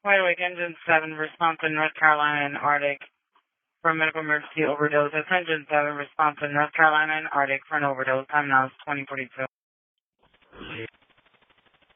Wide Awake Engine 7, response in North Carolina and Arctic for a medical emergency overdose. That's Engine 7, response in North Carolina and Arctic for an overdose. Time now is 20:42.